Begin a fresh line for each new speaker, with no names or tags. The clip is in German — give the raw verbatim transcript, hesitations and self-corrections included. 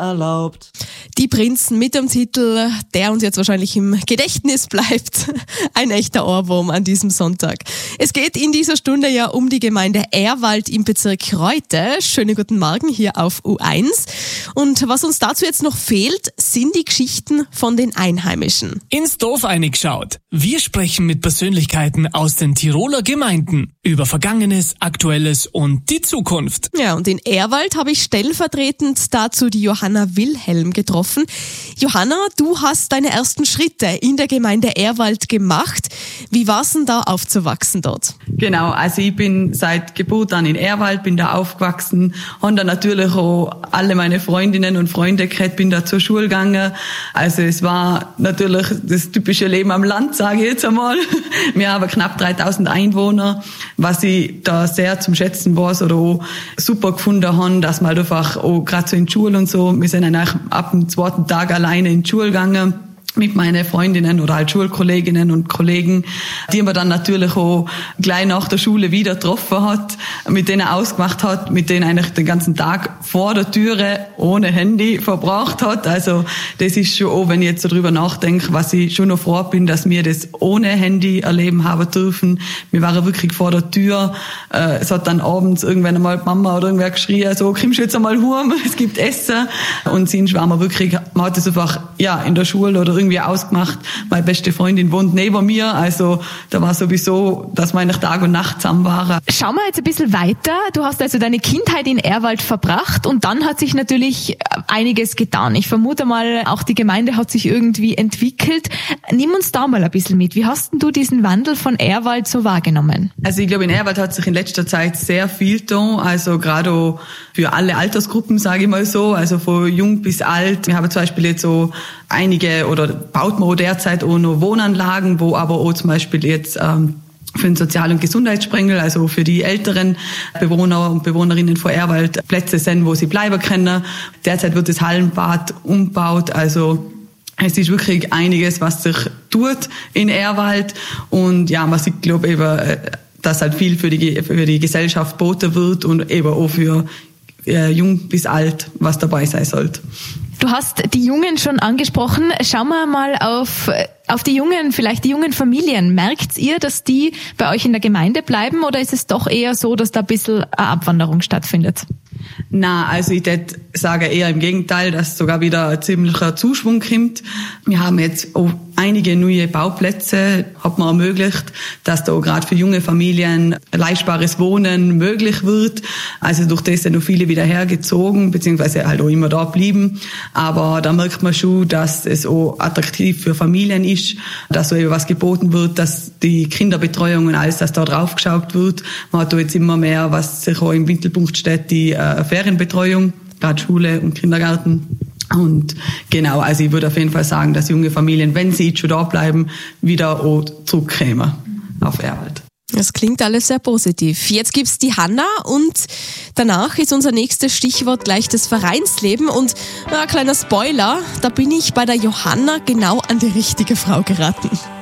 erlaubt.
Die Prinzen mit dem Titel, der uns jetzt wahrscheinlich im Gedächtnis bleibt. Ein echter Ohrwurm an diesem Sonntag. Es geht in dieser Stunde ja um die Gemeinde Ehrwald im Bezirk Reute. Schönen guten Morgen hier auf U eins. Und was uns dazu jetzt noch fehlt, sind die Geschichten von den Einheimischen.
Ins Dorf eingeschaut. Wir sprechen mit Persönlichkeiten aus den Tiroler Gemeinden über Vergangenes, Aktuelles und die Zukunft.
Ja, und in Ehrwald habe ich stellvertretend dazu die Johanna Wilhelm getroffen. Johanna, du hast deine ersten Schritte in der Gemeinde Ehrwald gemacht. Wie war es denn da aufzuwachsen dort?
Genau, also ich bin seit Geburt an in Ehrwald, bin da aufgewachsen und dann natürlich auch alle meine Freundinnen und Freunde gehabt, bin da zur Schule gegangen. Also es war natürlich das typische Leben am Land, sage ich jetzt einmal. Wir haben knapp dreitausend Einwohner, was ich da sehr zum Schätzen weiß oder auch super gefunden habe, dass man einfach auch gerade so in die Schule und so, wir sind eigentlich ab dem zweiten Tag alleine in die Schule gegangen mit meinen Freundinnen oder halt Schulkolleginnen und Kollegen, die man dann natürlich auch gleich nach der Schule wieder getroffen hat, mit denen ausgemacht hat, mit denen eigentlich den ganzen Tag vor der Türe ohne Handy verbracht hat. Also das ist schon auch, wenn ich jetzt so drüber nachdenke, was ich schon noch froh bin, dass wir das ohne Handy erleben haben dürfen. Wir waren wirklich vor der Tür. Es hat dann abends irgendwann einmal die Mama oder irgendwer geschrien, so, kommst du jetzt einmal heim, es gibt Essen. Und sonst waren wir wirklich, man hat es einfach, ja, in der Schule oder irgendwie ausgemacht. Meine beste Freundin wohnt neben mir, also da war sowieso, dass wir eigentlich Tag und Nacht zusammen waren.
Schauen wir jetzt ein bisschen weiter. Du hast also deine Kindheit in Ehrwald verbracht und dann hat sich natürlich einiges getan. Ich vermute mal, auch die Gemeinde hat sich irgendwie entwickelt. Nimm uns da mal ein bisschen mit. Wie hast denn du diesen Wandel von Ehrwald so wahrgenommen?
Also ich glaube, in Ehrwald hat sich in letzter Zeit sehr viel getan, also gerade auch für alle Altersgruppen, sage ich mal so, also von jung bis alt. Wir haben zum Beispiel jetzt so einige, oder baut man auch derzeit auch noch Wohnanlagen, wo aber auch zum Beispiel jetzt ähm, für den Sozial- und Gesundheitssprengel, also für die älteren Bewohner und Bewohnerinnen von Ehrwald Plätze sind, wo sie bleiben können. Derzeit wird das Hallenbad umgebaut, also es ist wirklich einiges, was sich tut in Ehrwald und ja, was ich glaube eben, dass halt viel für die, für die Gesellschaft geboten wird und eben auch für äh, jung bis alt, was dabei sein sollte.
Du hast die Jungen schon angesprochen. Schauen wir mal auf, auf die Jungen, vielleicht die jungen Familien. Merkt ihr, dass die bei euch in der Gemeinde bleiben oder ist es doch eher so, dass da ein bisschen eine Abwanderung stattfindet?
Na, also ich würde sagen eher im Gegenteil, dass sogar wieder ein ziemlicher Zuschwung kommt. Wir haben jetzt auch einige neue Bauplätze, hat man ermöglicht, dass da auch gerade für junge Familien leistbares Wohnen möglich wird. Also durch das sind noch viele wieder hergezogen, beziehungsweise halt auch immer da blieben. Aber da merkt man schon, dass es auch attraktiv für Familien ist, dass so eben was geboten wird, dass die Kinderbetreuung und alles, dass da drauf geschaut wird. Man hat da jetzt immer mehr, was sich auch im Mittelpunkt steht, die äh, Ferienbetreuung, gerade Schule und Kindergarten. Und genau, also ich würde auf jeden Fall sagen, dass junge Familien, wenn sie jetzt schon da bleiben, wieder auch zurückkommen auf Ehrwald.
Das klingt alles sehr positiv. Jetzt gibt's die Hanna und danach ist unser nächstes Stichwort gleich das Vereinsleben. Und na, kleiner Spoiler, da bin ich bei der Johanna genau an die richtige Frau geraten.